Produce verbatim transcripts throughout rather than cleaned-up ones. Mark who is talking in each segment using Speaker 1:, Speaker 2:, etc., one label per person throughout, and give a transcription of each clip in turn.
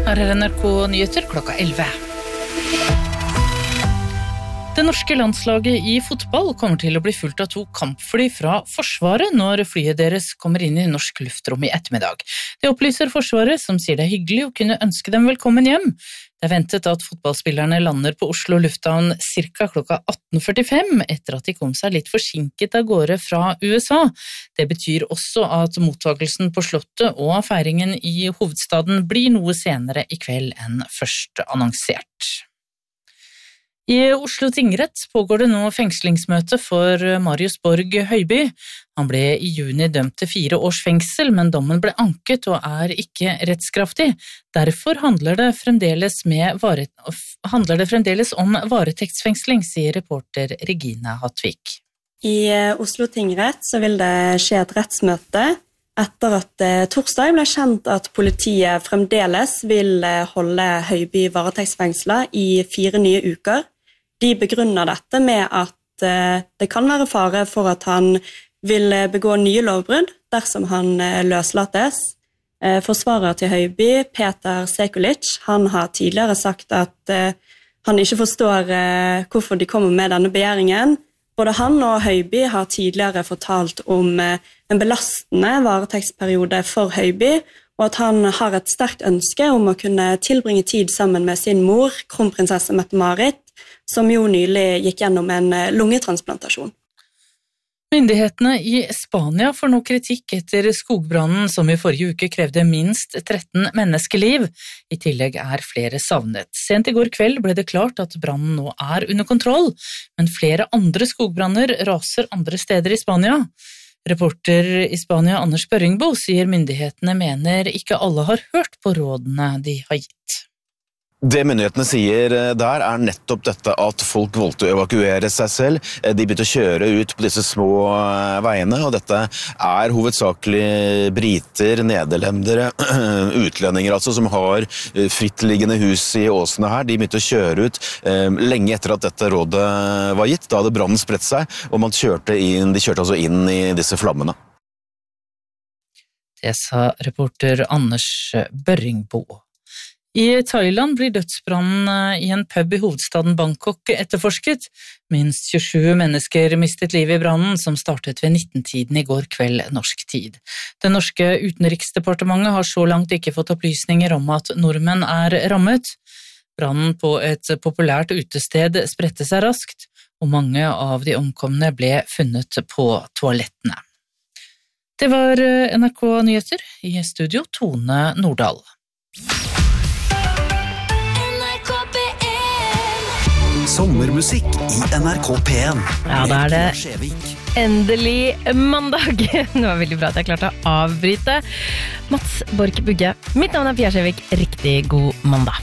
Speaker 1: Her er N R K Nyheter klokka elleve. Det norske landslaget i fotball kommer til å bli fulgt av to kampfly fra Forsvaret når flyet deres kommer inn i norsk luftrom i ettermiddag. Det opplyser Forsvaret, som sier det er hyggelig å kunne ønske dem velkommen hjem. Det er ventet at fotballspillerne lander på Oslo lufthavn cirka klokka atten førtifem, etter at de kom seg litt forsinket av gårde fra U S A. Det betyr også at mottagelsen på Slottet og feiringen i hovedstaden blir noe senere i kveld enn først annonsert. I Oslo tingrett pågår det nå fengslingsmøte for Marius Borg Høiby. Han ble i juni dømt til fire års fengsel, men dommen ble anket og er ikke rettskraftig. Derfor handler det fremdeles, med varet, handler det fremdeles om varetektsfengsling, sier reporter Regine Hattvik.
Speaker 2: I Oslo tingrett så vil det skje et rettsmøte etter at torsdag ble kjent at politiet fremdeles vil holde Høiby varetektsfengslet i fire nye uker. De begrunner dette med at det kan være fare for at han vil begå nye lovbrudd dersom han løslates. Forsvarer til Høiby, Peter Sekulic, han har tidligere sagt at han ikke forstår hvorfor de kommer med denne begjæringen. Både han og Høiby har tidligere fortalt om en belastende varetektsperiode for Høiby, og at han har et sterkt ønske om å kunne tilbringe tid sammen med sin mor, kronprinsesse Mette-Marit, som jo nylig gikk gjennom en lungetransplantasjon.
Speaker 1: Myndighetene i Spania får nå kritikk etter skogbrannen som i forrige uke krevde minst tretten menneskeliv. I tillegg er flere savnet. Sent i går kveld ble det klart at brannen nå er under kontroll, men flere andre skogbranner raser andre steder i Spania. Reporter i Spania Anders Børringbo sier myndighetene mener ikke alle har hørt på rådene de har gitt.
Speaker 3: Det myndighetene sier der er nettopp dette at folk valgte å evakuere seg selv. De begynte å kjøre ut på disse små veiene, og dette er hovedsakelig briter, nederlendere, utlendinger altså, som har frittliggende hus i åsene her. De begynte å kjøre ut lenge etter at dette rådet var gitt. Da hadde brannen spredt seg, og man kjørte inn, de kjørte altså inn i disse flammene.
Speaker 1: Det sa reporter Anders Børringbo. I Thailand blir dødsbrannen i en pub i hovedstaden Bangkok etterforsket. Minst tjuesju mennesker mistet livet i brannen som startet ved nitten-tiden i går kveld norsk tid. Det norske utenriksdepartementet har så langt ikke fått opplysninger om at nordmenn er rammet. Brannen på et populært utested spredte seg raskt, og mange av de omkomne ble funnet på toalettene. Det var N R K Nyheter, i studio Tone Nordahl.
Speaker 4: Sommermusikk i N R K P en.
Speaker 5: Ja, da er det endelig mandag. Det var veldig bra at jeg klarte å avbryte. Mats Borch Bugge. Mitt navn er Pia Skjevik. Riktig god mandag.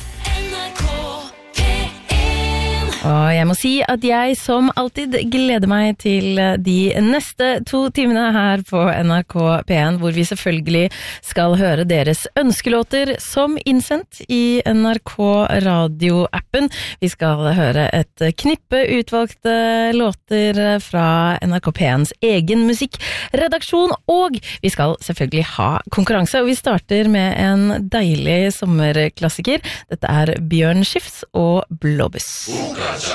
Speaker 5: Og jeg må si at jeg som alltid gleder meg til de neste to timene her på N R K P en, hvor vi selvfølgelig skal høre deres ønskelåter som innsendt i N R K radioappen. Vi skal høre et knippe utvalgte låter fra N R K P ens egen musikkredaksjon, og vi skal selvfølgelig ha konkurranse, og vi starter med en deilig sommerklassiker. Dette er Bjørn Skifs og Blåbuss.